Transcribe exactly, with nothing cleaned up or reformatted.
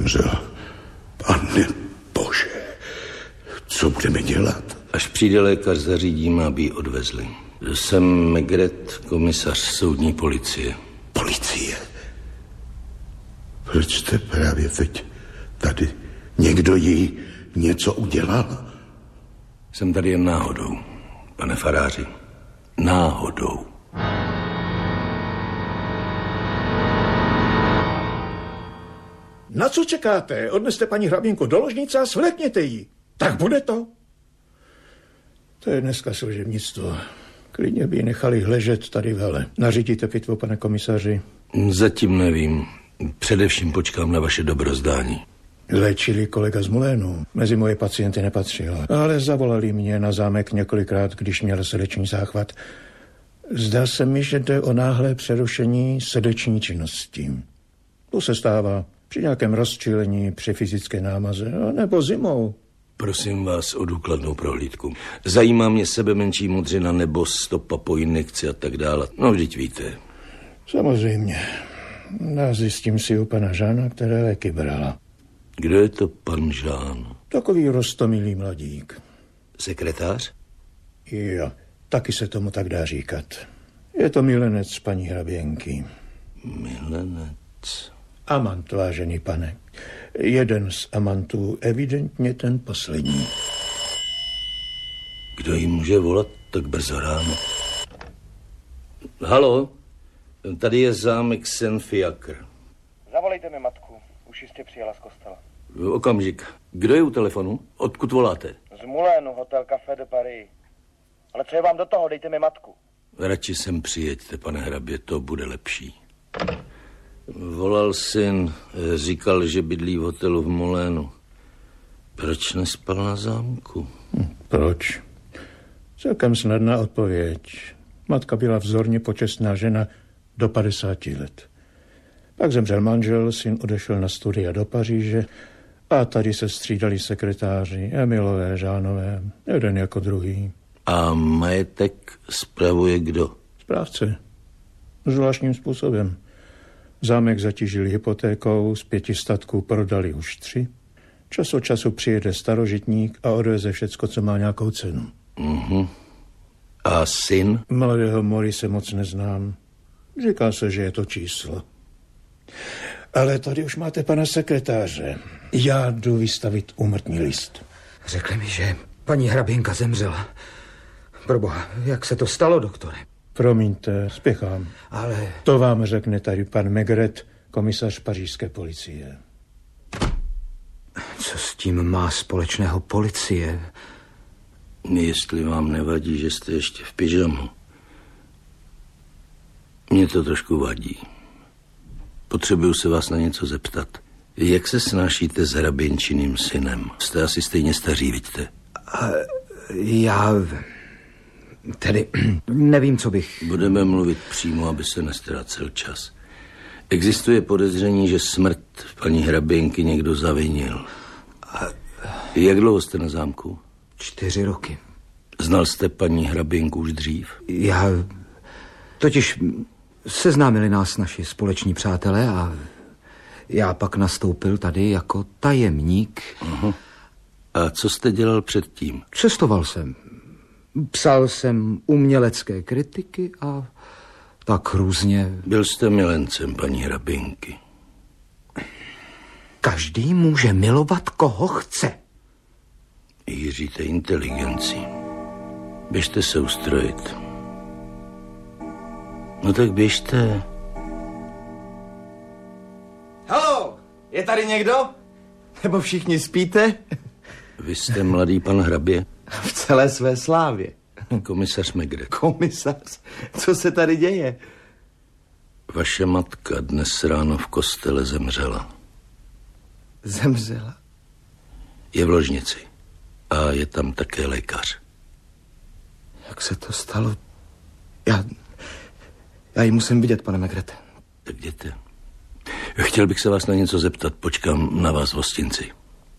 Zemřel. Pane Bože, co budeme dělat? Až přijde lékař, zařídím, aby ji odvezli. Jsem Maigret, komisař soudní policie. Policie? Proč jste právě teď tady? Někdo jí něco udělal? Jsem tady jen náhodou, pane faráři. Náhodou. Na co čekáte? Odneste paní hraběnku do ložnice a svlékněte ji. Tak bude to. To je dneska služebnictvo. Klidně by ji nechali ležet tady vele. Nařídíte pitvu, pane komisaři? Zatím nevím. Především počkám na vaše dobrozdání. Léčili kolega z Mulénu. Mezi moje pacienty nepatřil. Ale zavolali mě na zámek několikrát, když měl srdeční záchvat. Zdá se mi, že jde o náhlé přerušení srdeční činnosti. To se stává při nějakém rozčílení, při fyzické námaze, nebo zimou. Prosím vás o důkladnou prohlídku. Zajímá mě sebe menší modřina nebo stopa po injekci a tak dále. No, vždyť víte. Samozřejmě. Já zjistím si u pana Žána, které léky brala. Kdo je to pan Žán? Takový roztomilý mladík. Sekretář? Jo, taky se tomu tak dá říkat. Je to milenec paní hraběnky. Milenec? Amant, vážený pane. Jeden z amantů, evidentně ten poslední. Kdo jí může volat tak brzo ráno? Haló, tady je zámek Saint-Fiacre. Zavolejte mi matku, už jistě přijela z kostela. Okamžik. Kdo je u telefonu? Odkud voláte? Z Mulénu, hotel Café de Paris. Ale co je vám do toho, dejte mi matku. Radši sem přijeďte, pane hrabě, to bude lepší. Volal syn, říkal, že bydlí v hotelu v Mulénu. Proč nespal na zámku? Hm, proč? Celkem snadná odpověď. Matka byla vzorně počestná žena do padesáti let. Pak zemřel manžel, syn odešel na studia do Paříže a tady se střídali sekretáři, Emilové, Žánové, jeden jako druhý. A majetek spravuje kdo? Správce. Zvláštním způsobem. Zámek zatížili hypotékou, z pěti statků prodali už tři. Čas od času přijede starožitník a odveze všecko, co má nějakou cenu. Mhm. A syn? Mladého Morise moc neznám. Říká se, že je to číslo. Ale tady už máte pana sekretáře. Já jdu vystavit úmrtní list. Řekli mi, že paní hraběnka zemřela. Proboha, jak se to stalo, doktore? Promiňte, spěchám. Ale... To vám řekne tady pan Maigret, komisař pařížské policie. Co s tím má společného policie? Jestli vám nevadí, že jste ještě v pyžamu. Mně to trošku vadí. Potřebuju se vás na něco zeptat. Jak se snášíte s hraběnčiným synem? Jste asi stejně staří, vidíte? A já... Tedy nevím, co bych... Budeme mluvit přímo, aby se neztrácel čas. Existuje podezření, že smrt paní hraběnky někdo zavinil. A jak dlouho jste na zámku? Čtyři roky. Znal jste paní hraběnku už dřív? Já... Totiž seznámili nás naši společní přátelé a já pak nastoupil tady jako tajemník. Aha. A co jste dělal předtím? Cestoval jsem. Psal jsem umělecké kritiky a tak různě... Byl jste milencem paní hraběnky. Každý může milovat, koho chce. Jiříte inteligenci. Běžte se ustrojit. No tak běžte. Haló, je tady někdo? Nebo všichni spíte? Vy jste mladý pan hrabě? V celé své slávě. Komisař Maigret. Komisař? Co se tady děje? Vaše matka dnes ráno v kostele zemřela. Zemřela? Je v ložnici. A je tam také lékař. Jak se to stalo? Já... Já ji musím vidět, pane Maigret. Tak jděte. Chtěl bych se vás na něco zeptat. Počkám na vás v hostinci.